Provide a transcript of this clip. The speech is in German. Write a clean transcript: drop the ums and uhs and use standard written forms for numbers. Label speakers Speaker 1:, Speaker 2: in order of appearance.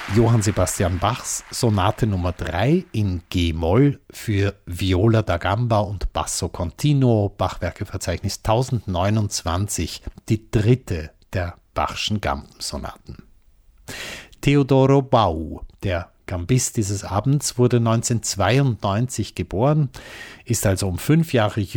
Speaker 1: Johann Sebastian Bachs Sonate Nummer 3 in G-Moll für Viola da Gamba und Basso Continuo, Bachwerkeverzeichnis 1029, die dritte der Bachschen Gambensonaten. Teodoro Bau, der Gambist dieses Abends, wurde 1992 geboren, ist also um 5 Jahre